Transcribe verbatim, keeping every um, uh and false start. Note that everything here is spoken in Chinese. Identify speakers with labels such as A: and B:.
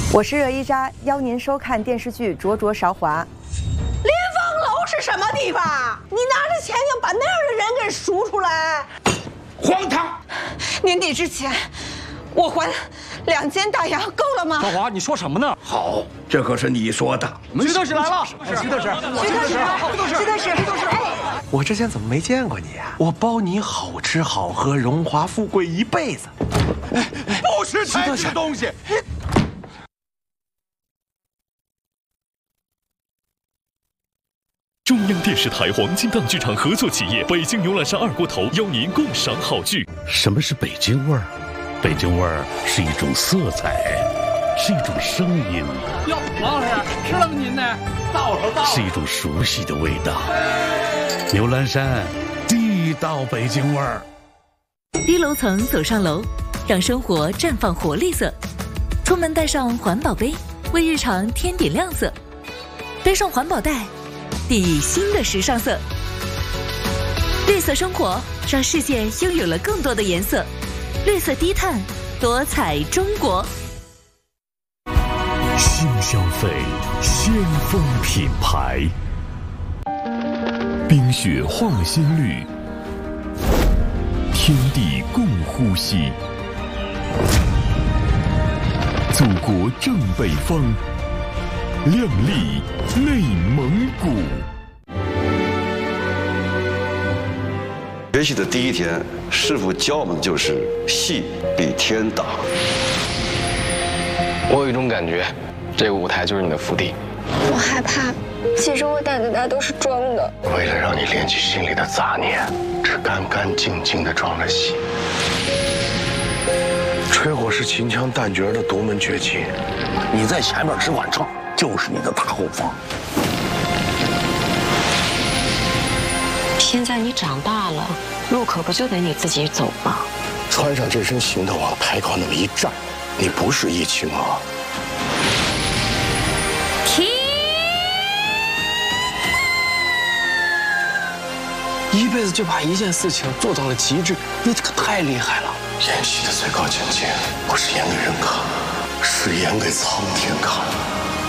A: 我是热依扎，邀您收看电视剧《灼灼韶华》。
B: 联芳楼是什么地方？你拿着钱就把那样的人给赎出来，
C: 荒唐！
B: 年底之前，我还两间大洋够了吗？
D: 韶华，你说什么呢？
C: 好，这可是你说的。
D: 徐特使来了，
E: 徐特使，
A: 徐特使，徐特使，徐特使，哎，
E: 我之前怎么没见过你啊？我包你好吃好喝，荣华富贵一辈子。
C: 不识抬举的东西！
F: 中央电视台黄金档剧场合作企业北京牛栏山二锅头邀您共赏好剧。
G: 什么是北京味儿？北京味儿是一种色彩，是一种声音。
D: 哟，王老师吃了吗？您呢？到了，到了。
G: 是一种熟悉的味道。牛栏山，地道北京味儿。
H: 低楼层走上楼，让生活绽放活力色。出门带上环保杯，为日常添点亮色。背上环保袋，砥砺新的时尚色。绿色生活，让世界拥有了更多的颜色。绿色低碳，多彩中国。
F: 新消费，先锋品牌。冰雪化新绿，天地共呼吸。祖国正北方，靓丽内蒙古。
I: 学习的第一天，师傅教我们的就是戏比天大。
J: 我有一种感觉，这个舞台就是你的福地。
K: 我害怕，其实我胆子大都是装的。
L: 为了让你练起心里的杂念，只干干净净的装了戏。吹火是秦腔旦角的独门绝技，
G: 你在前面吃碗秤，就是你的大后方。
M: 现在你长大了，路可不就得你自己走吗？
L: 穿上这身行头往台高那么一站，你不是易青娥。
M: 停！
J: 一辈子就把一件事情做到了极致，你这个太厉害了。
L: 演戏的最高境界，不是演给人看，是演给苍天看。